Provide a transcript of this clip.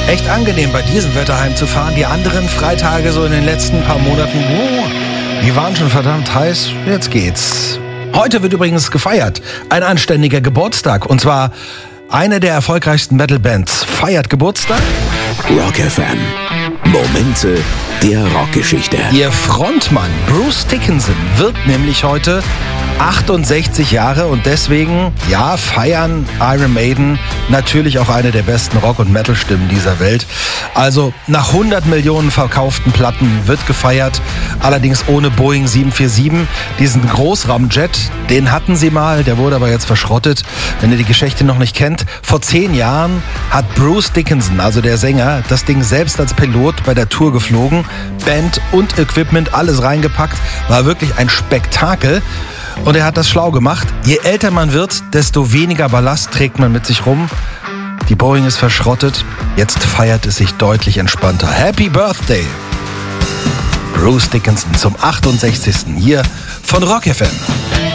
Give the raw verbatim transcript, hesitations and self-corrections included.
Echt angenehm, bei diesem Wetter heimzufahren. Die anderen Freitage so in den letzten paar Monaten, oh, die waren schon verdammt heiß. Jetzt geht's. Heute wird übrigens gefeiert. Ein anständiger Geburtstag. Und zwar eine der erfolgreichsten Metal-Bands feiert Geburtstag. Rock F M. Momente der Rockgeschichte. Ihr Frontmann Bruce Dickinson wird nämlich heute achtundsechzig Jahre und deswegen, ja, feiern Iron Maiden natürlich auch eine der besten Rock- und Metal-Stimmen dieser Welt. Also nach hundert Millionen verkauften Platten wird gefeiert, allerdings ohne Boeing sieben vier sieben. Diesen Großraumjet, den hatten sie mal, der wurde aber jetzt verschrottet. Wenn ihr die Geschichte noch nicht kennt, vor zehn Jahren hat Bruce Dickinson, also der Sänger, das Ding selbst als Pilot bei der Tour geflogen. Band und Equipment, alles reingepackt, war wirklich ein Spektakel. Und er hat das schlau gemacht. Je älter man wird, desto weniger Ballast trägt man mit sich rum. Die Boeing ist verschrottet. Jetzt feiert es sich deutlich entspannter. Happy Birthday! Bruce Dickinson zum achtundsechzigsten hier von Rock F M.